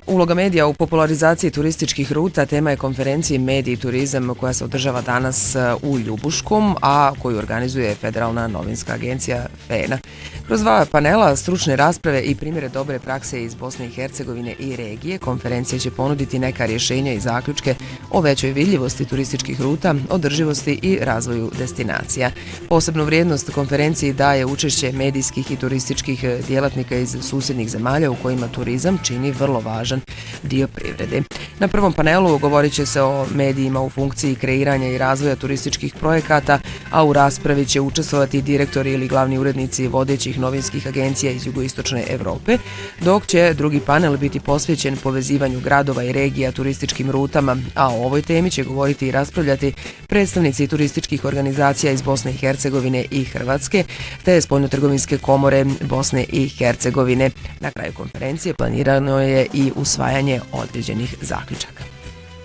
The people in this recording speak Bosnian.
Uloga medija u popularizaciji turističkih ruta tema je konferencije Mediji i turizam koja se održava danas u Ljubuškom, a koju organizuje Federalna novinska agencija FENA. Kroz dva panela, stručne rasprave i primjere dobre prakse iz Bosne i Hercegovine i regije, konferencija će ponuditi neka rješenja i zaključke o većoj vidljivosti turističkih ruta, održivosti i razvoju destinacija. Posebnu vrijednost konferenciji daje učešće medijskih i turističkih djelatnika iz susjednih zemalja u kojima turizam čini vrlo važan dio privrede. Na prvom panelu govorit će se o medijima u funkciji kreiranja i razvoja turističkih projekata, a u raspravi će učestvovati direktori ili glavni urednici vodećih novinskih agencija iz jugoistočne Evrope, dok će drugi panel biti posvećen povezivanju gradova i regija turističkim rutama, a o ovoj temi će govoriti i raspravljati predstavnici turističkih organizacija iz Bosne i Hercegovine i Hrvatske, te spoljnotrgovinske komore Bosne i Hercegovine. Na kraju konferencije planirano je i usvajanje određenih zaključaka.